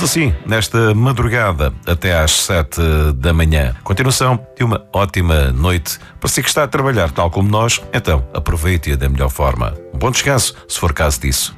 assim nesta madrugada até às 7 da manhã. Continuação de uma ótima noite. Para si que está a trabalhar tal como nós, então aproveite-a da melhor forma. Um bom descanso, se for caso disso.